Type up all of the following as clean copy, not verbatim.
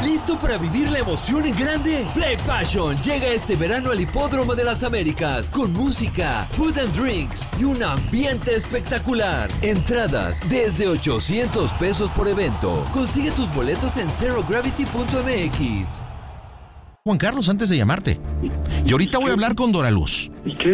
¿Listo para vivir la emoción en grande? Play Passion llega este verano al Hipódromo de las Américas con música, food and drinks y un ambiente espectacular. Entradas desde 800 pesos por evento. Consigue tus boletos en zerogravity.mx. Juan Carlos, antes de llamarte, y ahorita voy a hablar con Doraluz.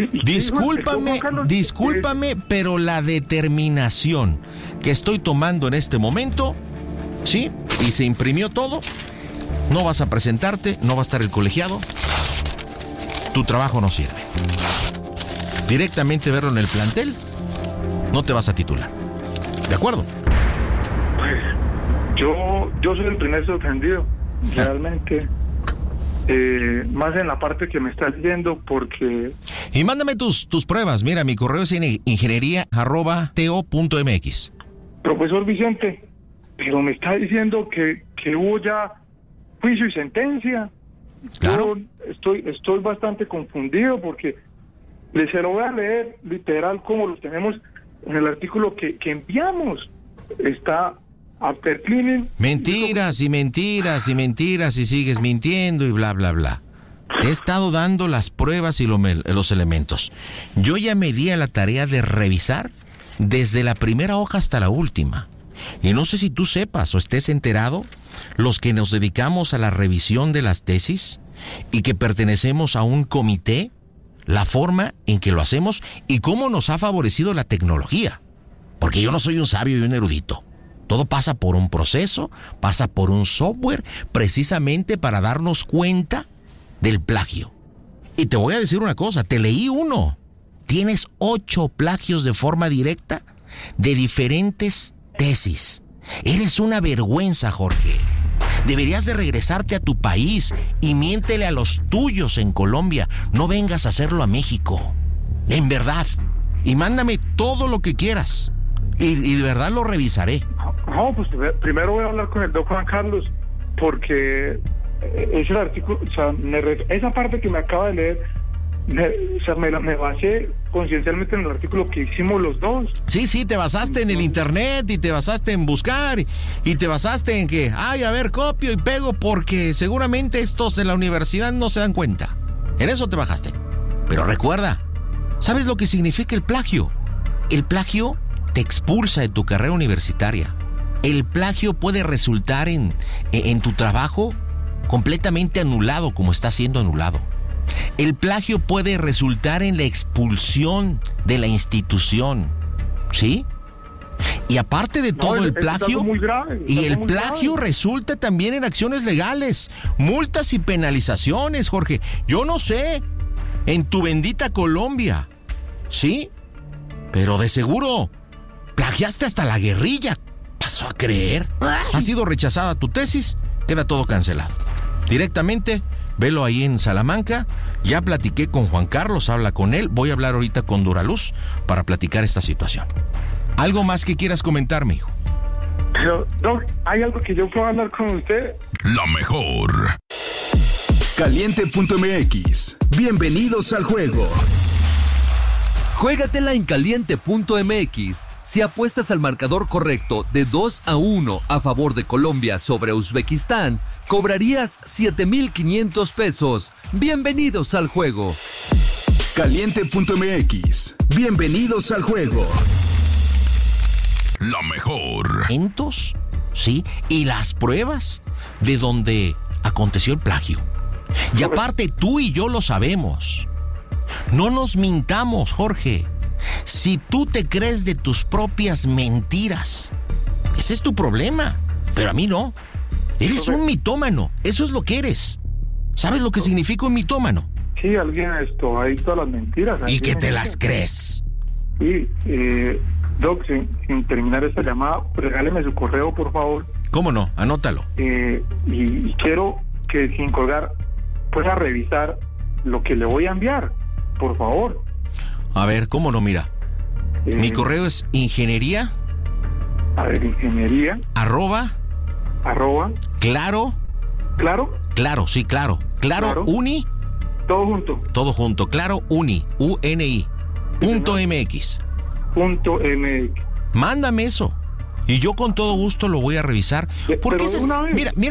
Discúlpame, pero la determinación que estoy tomando en este momento, sí, y se imprimió todo, no vas a presentarte, no va a estar el colegiado, tu trabajo no sirve. Directamente verlo en el plantel, no te vas a titular. ¿De acuerdo? Pues, yo soy el primer sorprendido, realmente. Más en la parte que me estás diciendo, porque... Y mándame tus pruebas. Mira, mi correo es ingeniería@to.mx. Profesor Vicente, pero me está diciendo que hubo ya juicio y sentencia. Claro. Yo estoy bastante confundido porque se lo voy a leer literal como lo tenemos en el artículo que enviamos. Está... after cleaning. Mentiras y sigues mintiendo y bla, bla, bla. Te he estado dando las pruebas y los elementos. Yo ya me di a la tarea de revisar desde la primera hoja hasta la última. Y no sé si tú sepas o estés enterado, los que nos dedicamos a la revisión de las tesis y que pertenecemos a un comité, la forma en que lo hacemos y cómo nos ha favorecido la tecnología. Porque yo no soy un sabio y un erudito. Todo pasa por un proceso, pasa por un software, precisamente para darnos cuenta del plagio. Y te voy a decir una cosa, te leí uno. Tienes 8 plagios de forma directa de diferentes tesis. Eres una vergüenza, Jorge. Deberías de regresarte a tu país y miéntele a los tuyos en Colombia. No vengas a hacerlo a México. En verdad. Y mándame todo lo que quieras. Y de verdad lo revisaré. No, pues primero voy a hablar con el doctor Juan Carlos, porque ese artículo, o sea, esa parte que me acaba de leer, me basé conciencialmente en el artículo que hicimos los dos. Sí, te basaste en el internet y te basaste en buscar y te basaste en que, a ver, copio y pego porque seguramente estos en la universidad no se dan cuenta. En eso te bajaste. Pero recuerda, ¿sabes lo que significa el plagio? El plagio te expulsa de tu carrera universitaria. El plagio puede resultar en tu trabajo completamente anulado, como está siendo anulado. El plagio puede resultar en la expulsión de la institución, ¿sí? Y aparte de todo el plagio, plagio resulta también en acciones legales, multas y penalizaciones, Jorge. Yo no sé, en tu bendita Colombia, ¿sí? Pero de seguro plagiaste hasta la guerrilla. ¿Pasó a creer? Ha sido rechazada tu tesis, queda todo cancelado. Directamente, velo ahí en Salamanca. Ya platiqué con Juan Carlos, habla con él. Voy a hablar ahorita con Doraluz para platicar esta situación. ¿Algo más que quieras comentarme, hijo? Pero, Doc, ¿hay algo que yo pueda hablar con usted? La mejor. Caliente.mx. Bienvenidos al juego. Juégatela en caliente.mx. Si apuestas al marcador correcto de 2-1 a favor de Colombia sobre Uzbekistán, cobrarías 7,500 pesos. Bienvenidos al juego. Caliente.mx. Bienvenidos al juego. La mejor. ¿Entos? Sí, y las pruebas de donde aconteció el plagio. Y aparte tú y yo lo sabemos. No nos mintamos, Jorge. Si tú te crees de tus propias mentiras, ese es tu problema. Pero a mí no. Eres un mitómano. Eso es lo que eres. ¿Sabes lo que significa un mitómano? Sí, alguien hay todas las mentiras. ¿Y que te las crees? Sí, Doc, sin terminar esta llamada, regáleme su correo, por favor. ¿Cómo no? Anótalo. Y quiero que sin colgar pueda revisar lo que le voy a enviar. Por favor. A ver, ¿cómo no? Mira. Mi correo es ingeniería. A ver, ingeniería. @ Claro. ¿Claro? Claro, sí, claro. Claro. Uni. Todo junto. Todo junto. Claro, Uni. UNI. .mx. .mx. Mándame eso. Y yo con todo gusto lo voy a revisar. Porque mira,